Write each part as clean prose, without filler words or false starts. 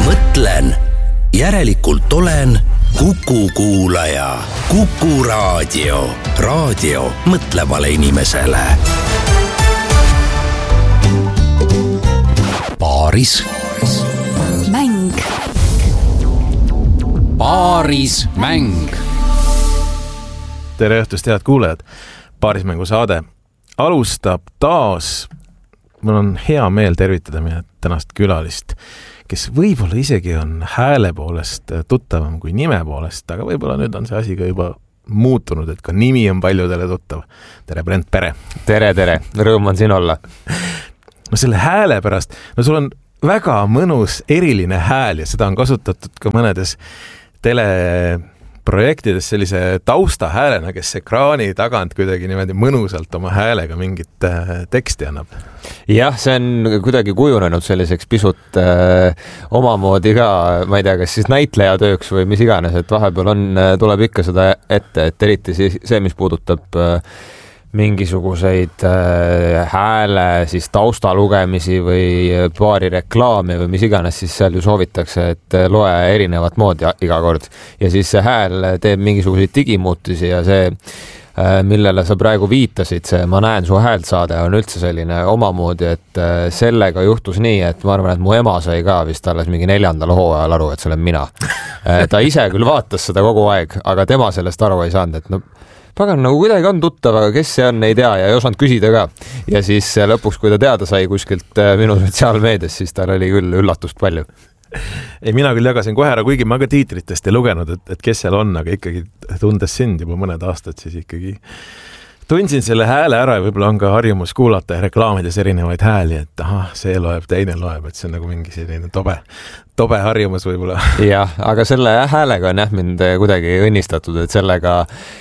mõtlen, järelikult olen Kuku kuulaja. Kuku raadio. Raadio mõtlevale inimesele. Paaris mäng. Paaris mäng. Tere õhtust, head kuulajad. Paarismängu saade alustab taas. Mul on hea meel tervitada meie tänast külalist, kes võib-olla isegi on hääle poolest tuttavam kui nime poolest, aga võib-olla nüüd on see asi ka juba muutunud, et ka nimi on paljudele tuttav. Tere, Brent Pere. Tere, rõõm on siin olla. No selle hääle pärast, sul on väga mõnus eriline hääl ja seda on kasutatud ka mõnedes teleprojektides sellise tausta häälena, kes ekraani tagant kuidagi niimoodi mõnusalt oma häälega mingit teksti annab. Jah, see on kuidagi kujunenud selliseks pisut omamoodi ka, ma ei tea, kas siis näitleja tööks või mis iganes, et vahepeal tuleb ikka seda ette, et eriti see, mis puudutab mingisuguseid hääle, siis tausta lugemisi või paari reklaami või mis iganes, siis seal ju soovitakse, et loe erinevat moodi iga kord. Ja siis see hääl teeb mingisuguseid digimuutusi ja see, millele sa praegu viitasid, see Ma näen su häält saade on üldse selline omamoodi, et sellega juhtus nii, et ma arvan, et mu ema sai ka vist alles mingi 4. hooajal aru, et see olen mina. Ta ise küll vaatas seda kogu aeg, aga tema sellest aru ei saanud, et no pagan, nagu kuidagi on tuttav, aga kes see on, ei tea ja ei osanud küsida ka. Ja siis lõpuks, kui ta teada sai kuskilt minu sotsiaalmeedias, siis tal oli küll üllatust palju. Ei, mina küll jagasin kohe ära, kuigi ma ka tiitritest ei lugenud, et kes seal on, aga ikkagi tundes sind juba mõned aastad, siis ikkagi tundsin selle hääle ära ja võib-olla on ka harjumus kuulata ja reklaamides erinevaid hääli, et see loeb, teine loeb, et see on nagu mingi selline tobe harjumus võib-olla. Jah, aga selle häälega on mind kuidagi õnnistatud, et sellega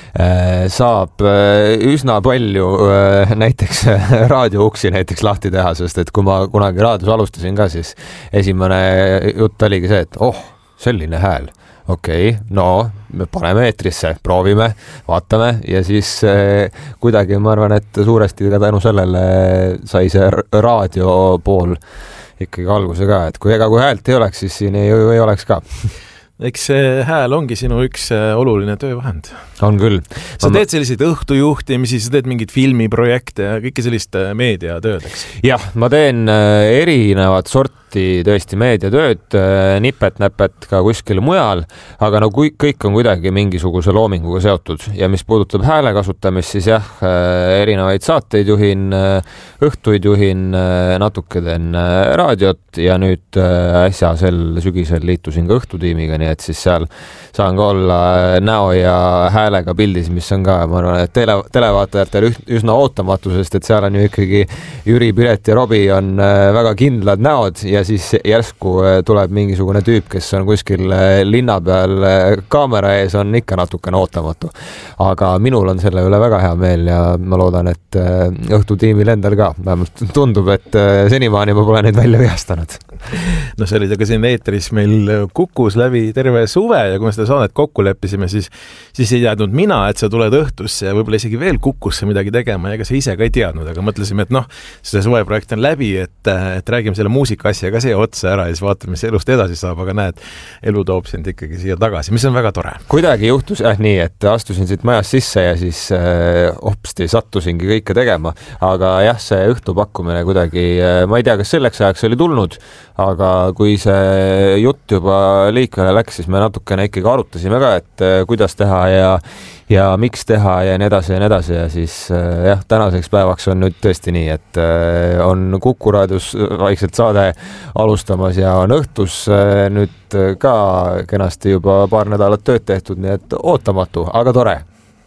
saab üsna palju näiteks raadiouksi näiteks lahti teha, sest et kui ma kunagi raadios alustasin ka, siis esimene jutt oligi see, et selline hääl. Okei, no me paneme eetrisse, proovime, vaatame ja siis kuidagi ma arvan, et suuresti ka tänu sellele sai see raadio pool ikkagi alguse ka, et kui häält ei oleks, siis siin ei oleks ka. Eks see hääl ongi sinu üks oluline töövahend. On küll. Sa teed selliseid õhtujuhtimisi, sa teed mingid filmiprojekte ja kõike sellist meediatööd, eks? Jah, ma teen erinevat sorti tõesti meediatööd, nipet-näpet ka kuskil mujal, aga no kõik on kuidagi mingisuguse loominguga seotud ja mis puudutab hääle kasutamist, siis jah, erinevaid saateid juhin, õhtuid juhin, natuke teen raadiot ja nüüd äsja sel sügisel liitusin ka õhtutiimiga, nii et siis seal saan ka olla näo ja häälega pildis, mis on ka, ma arvan, et televaatajatele üsna ootamatu, sest et seal on ju ikkagi Jüri, Piret ja Robi on väga kindlad näod ja siis järsku tuleb mingisugune tüüp, kes on kuskil linna peal kaamera ees, on ikka natukene ootamatu. Aga minul on selle üle väga hea meel ja ma loodan, et õhtutiimil endal ka. Vähemalt tundub, et senimaani ma pole neid välja vihastanud. No see oli aga siin eetris meil Kukus läbi terve suve ja kui me seda saadet kokku leppisime, siis ei teadnud mina, et sa tuled õhtusse ja võib-olla isegi veel Kukusse midagi tegema ja ega sa ise ka ei teadnud, aga mõtlesime, et see suveprojekt on läbi, et räägime selle muusika asja ka see otsa ära ja siis vaatame, mis elust edasi saab, aga näed, elu toob sind ikkagi siia tagasi, mis on väga tore. Kuidagi juhtus nii, et astusin siit majast sisse ja siis hopsti sattusingi kõike tegema, aga jah, see õhtupakkumine kuidagi, ma ei tea, kas selleks ajaks oli tulnud, aga kui see jutt juba liikvele läks, siis me natukene ikkagi arutasime ka, et kuidas teha ja miks teha ja nii edasi ja siis jah, tänaseks päevaks on nüüd tõesti nii, et on Kuku raadios vaikselt saade alustamas ja on õhtus nüüd ka kenasti juba paar nädalat tööd tehtud, nii et ootamatu, aga tore.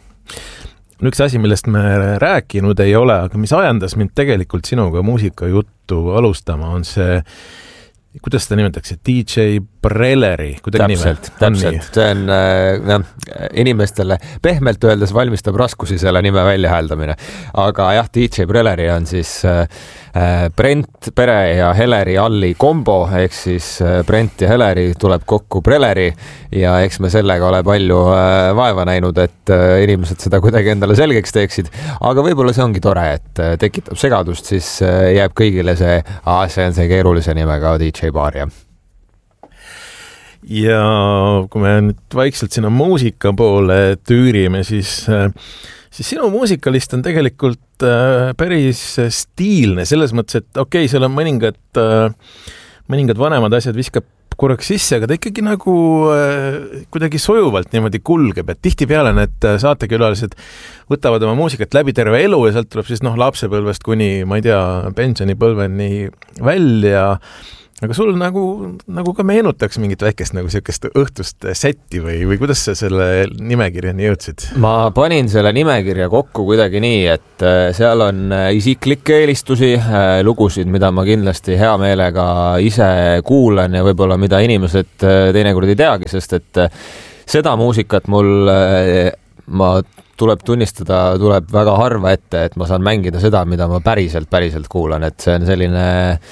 Üks asi, millest me rääkinud ei ole, aga mis ajendas mind tegelikult sinuga muusikajuttu alustama, on see, kuidas seda nimetatakse, DJ Preleri, kuidagi täpselt. See on inimestele pehmelt öeldes valmistab raskusi selle nime väljahääldamine. Aga jah, DJ Preleri on siis Brent Pere ja Heleri Alli kombo, ehk siis Brent ja Heleri tuleb kokku Preleri ja eks me sellega ole palju vaeva näinud, et inimesed seda kuidagi endale selgeks teeksid. Aga võib-olla see ongi tore, et tekitab segadust, siis jääb kõigile see on see keerulise nimega DJ Baar. ja kui me nüüd vaikselt sinna muusika poole tüürime, siis sinu muusikalist on tegelikult päris stiilne, selles mõttes, et okei, seal on mõningad vanemad asjad viskab korraks sisse, aga ta ikkagi nagu kuidagi sujuvalt niimoodi kulgeb, et tihtipeale need saatekülalised võtavad oma muusikat läbi terve elu ja sealt tuleb siis lapsepõlvest kuni, ma ei tea, pensionipõlveni välja. Aga sul nagu ka meenutaks mingit väikest nagu sellist õhtust setti või kuidas sa selle nimekirjani jõudsid? Ma panin selle nimekirja kokku kuidagi nii, et seal on isiklikke eelistusi, lugusid, mida ma kindlasti hea meelega ise kuulan ja võib-olla mida inimesed teinekord ei teagi, sest et seda muusikat tuleb tunnistada, tuleb väga harva ette, et ma saan mängida seda, mida ma päriselt kuulan, et see on selline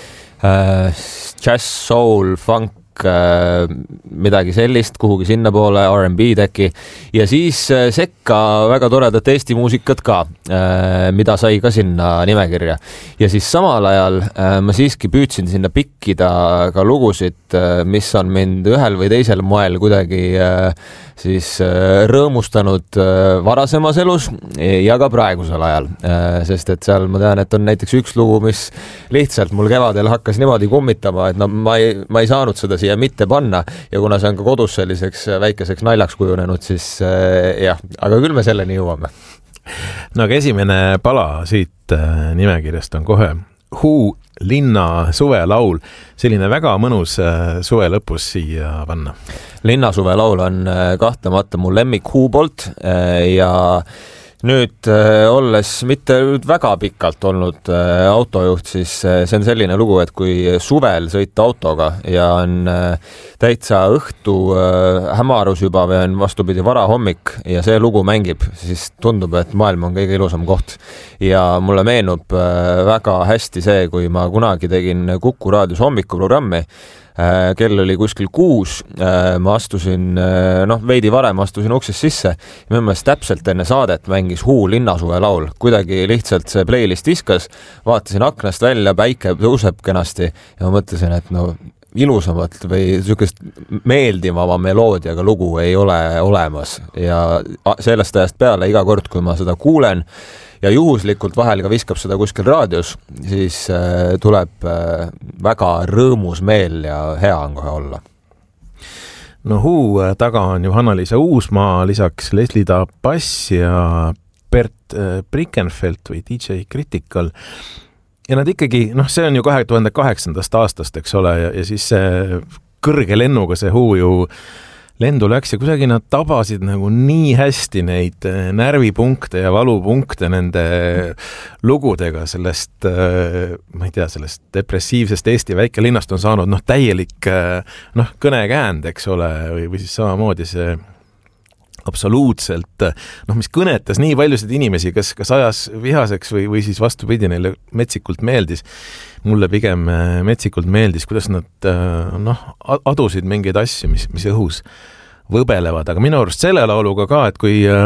jazz, soul, funk, midagi sellist, kuhugi sinna poole, R&B äkki ja siis sekka väga toredat Eesti muusikat ka, mida sai ka sinna nimekirja ja siis samal ajal ma siiski püüdsin sinna pikkida ka lugusid, mis on mind ühel või teisel moel kuidagi siis rõõmustanud varasemas elus ja ka praegusel ajal, sest et seal ma tean, et on näiteks üks lugu, mis lihtsalt mul kevadel hakkas niimoodi kummitama, et ma ei saanud seda siia mitte panna ja kuna see on ka kodus selliseks väikeseks naljaks kujunenud, siis jah, aga küll me selleni jõuame. No aga esimene pala siit nimekirjast on kohe Who Linna suvelaul, selline väga mõnus suve lõpus siia panna. Linna suvelaul on kahtlemata mu lemmik Who poolt ja nüüd olles mitte väga pikalt olnud autojuht, siis see on selline lugu, et kui suvel sõita autoga ja on täitsa õhtu hämarus juba või on vastupidi varahommik ja see lugu mängib, siis tundub, et maailm on kõige ilusam koht. Ja mulle meenub väga hästi see, kui ma kunagi tegin Kuku raadios hommikuprogrammi, kell oli kuskil 6, ma astusin, veidi varem astusin uksest sisse ja minu meelest täpselt enne saadet mängis Who Linna suvelaul. Kuidagi lihtsalt see playlist viskas, vaatasin aknast välja, päike tõuseb kenasti ja ma mõtlesin, et ilusamalt või niisugust meeldivama meloodiaga lugu ei ole olemas ja sellest ajast peale iga kord, kui ma seda kuulen ja juhuslikult vahel ka viskab seda kuskil raadios, siis tuleb väga rõõmus meel ja hea on kohe olla. No Who taga on Johanna-Liisa Uusmaa, lisaks Leslie Tabass ja Bert Brickenfeldt või DJ Critical. Ja nad ikkagi, see on ju 2008. aastast, eks ole, ja siis see kõrge lennuga see Who ju lendu läks ja kuidagi nad tabasid nagu nii hästi neid närvipunkte ja valupunkte nende lugudega sellest, ma ei tea, sellest depressiivsest Eesti väikelinnast on saanud täielik kõnekäänd, eks ole, või siis samamoodi see absoluutselt, mis kõnetas nii paljusid inimesi, kas ajas vihaseks või siis vastupidi neile metsikult meeldis. Mulle pigem metsikult meeldis, kuidas nad adusid mingeid asju, mis õhus võbelevad, aga minu arust selle lauluga ka, et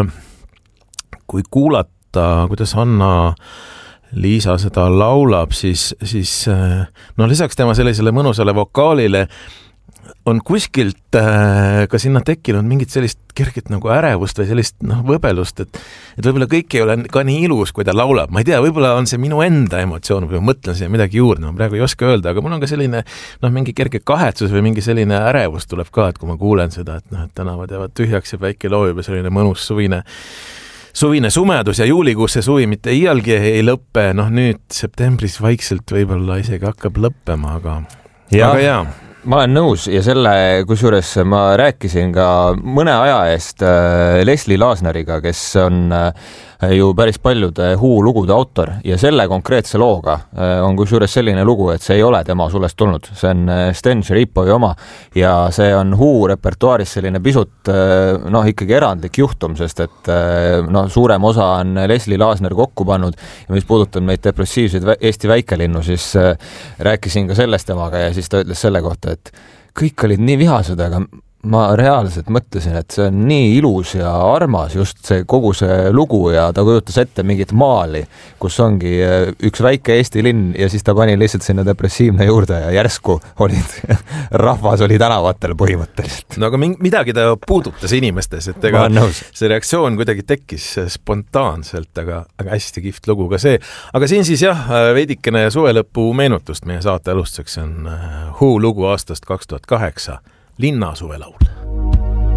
kui kuulata, kuidas Anna-Liisa seda laulab, siis lisaks tema sellisele mõnusale vokaalile on kuskilt ka sinna tekkinud mingit sellist kerget nagu ärevust või sellist võbelust, et võib-olla kõik ei ole ka nii ilus, kui ta laulab. Ma ei tea, võib-olla on see minu enda emotsioon, või ma mõtlen siia midagi juurde, ma praegu ei oska öelda, aga mul on ka selline mingi kerge kahetsus või mingi selline ärevus tuleb ka, et kui ma kuulen seda, et tänavad jäävad tühjaks ja päike loojub ja selline mõnus suvine sumedus ja juulikuus see suvi mitte iialgi ei lõppe, nüüd septembris vaikselt võib-olla isegi hakkab lõppema, aga jaa. Ma olen nõus ja kusjuures ma rääkisin ka mõne aja eest Leslie Laasneriga, kes on ju päris paljude Who lugude autor ja selle konkreetse looga on kusjuures selline lugu, et see ei ole tema sulest tulnud. See on Sten Šeripovi oma ja see on Who repertuaaris selline pisut ikkagi erandlik juhtum, sest et suurem osa on Leslie Laasner kokku pannud ja mis puudutab neid depressiivseid Eesti väikelinnu, siis rääkisin ka sellest temaga ja siis ta ütles selle kohta, et kõik olid nii vihased, aga ma reaalselt mõtlesin, et see on nii ilus ja armas just see kogu see lugu ja ta kujutas ette mingit maali, kus ongi üks väike Eesti linn ja siis ta pani lihtsalt sinna depressiivne juurde ja järsku rahvas oli tänavatel põhimõtteliselt. No aga midagi ta puudutas inimestes, et ega see reaktsioon kuidagi tekkis spontaanselt, aga hästi kihvt lugu ka see. Aga siin siis jah, veidikene suvelõpu meenutust meie saate alustuseks on Who lugu aastast 2008. Linna suvelaul.